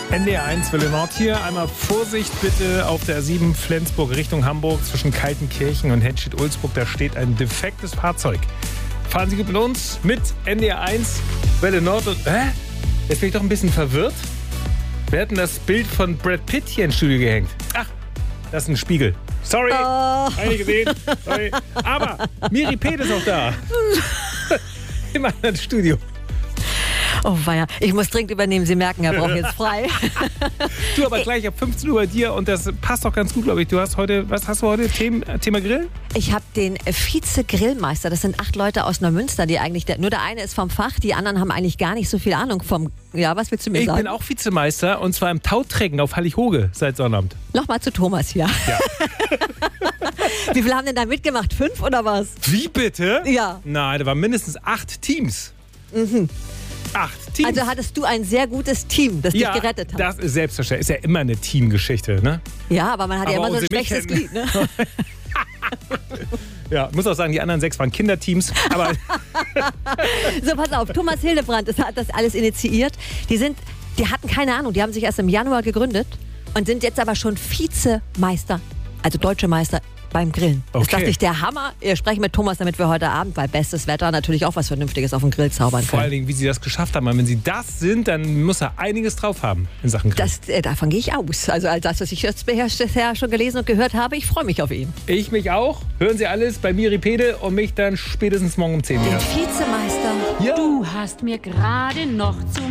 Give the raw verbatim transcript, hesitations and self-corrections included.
N D R eins Welle Nord hier. Einmal Vorsicht bitte auf der A sieben Flensburg Richtung Hamburg zwischen Kaltenkirchen und Henstedt-Ulzburg. Da steht ein defektes Fahrzeug. Fahren Sie gut mit uns mit N D R eins Welle Nord. Und, hä? Jetzt bin ich doch ein bisschen verwirrt. Wir hatten das Bild von Brad Pitt hier ins Studio gehängt. Ach, das ist ein Spiegel. Sorry, oh. Einige gesehen. Sorry. Aber Miri Peth ist auch da. Im anderen Studio. Oh weia, ich muss dringend übernehmen. Sie merken, er braucht jetzt frei. Du, aber gleich ab fünfzehn Uhr bei dir und das passt doch ganz gut, glaube ich. Du hast heute, was hast du heute? Thema, Thema Grill? Ich habe den Vize-Grillmeister. Das sind acht Leute aus Neumünster, die eigentlich, der, nur der eine ist vom Fach, die anderen haben eigentlich gar nicht so viel Ahnung vom, ja, was willst du mir ich sagen? Ich bin auch Vizemeister und zwar im Tautrecken auf Hallighoge seit Sonnabend. Nochmal zu Thomas hier. Ja. Wie viele haben denn da mitgemacht? Fünf oder was? Wie bitte? Ja. Nein, da waren mindestens acht Teams. Mhm. Acht Teams. Also hattest du ein sehr gutes Team, das ja, dich gerettet hat. Das ist selbstverständlich. Ist ja immer eine Teamgeschichte, ne? Ja, aber man hat aber ja immer so ein unsere schlechtes Mädchen- Glied, ne? Ja, muss auch sagen, die anderen sechs waren Kinderteams. Aber So, pass auf, Thomas Hildebrand das hat das alles initiiert. Die sind, die hatten keine Ahnung, die haben sich erst im Januar gegründet und sind jetzt aber schon Vizemeister, also deutsche Meister beim Grillen. Das ist Okay. doch nicht der Hammer. Wir sprechen mit Thomas, damit wir heute Abend bei bestes Wetter natürlich auch was Vernünftiges auf dem Grill zaubern vor allen können. Dingen, wie sie das geschafft haben. Wenn sie das sind, dann muss er einiges drauf haben in Sachen Grill. Das, äh, davon gehe ich aus. Also all das, was ich jetzt bisher schon gelesen und gehört habe, ich freue mich auf ihn. Ich mich auch. Hören Sie alles bei Miri Peth und mich dann spätestens morgen um zehn wieder. Den Vizemeister. Ja. Du hast mir gerade noch zu